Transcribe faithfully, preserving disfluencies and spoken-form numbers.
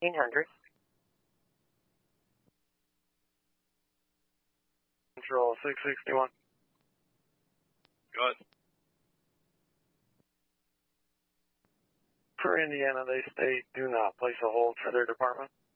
fifteen hundred. Control six sixty-one. Go ahead. For Indiana, they state do not place a hold for their department.